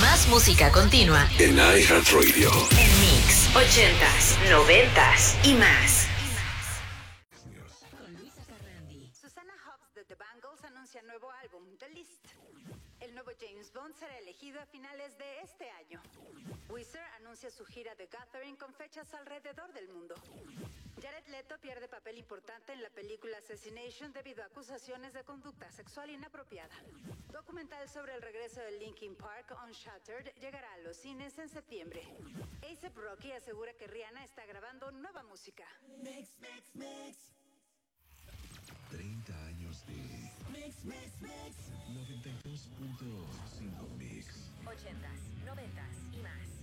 Más música continua en iHeartRadio. en Mix 80s, 90s y más. Susana Hobbs de The Bangles anuncia nuevo álbum, The List. El nuevo James Bond será elegido a finales de este año. Weezer anuncia su gira The Gathering con fechas alrededor del mundo. Jared Leto pierde papel importante en la película Assassination debido a acusaciones de conducta sexual inapropiada. Documental sobre el regreso de Linkin Park, Unshattered, llegará a los cines en septiembre. A$AP Rocky asegura que Rihanna está grabando nueva música. 30 años de Mix 92.5 Mix. 80s, 90s y más.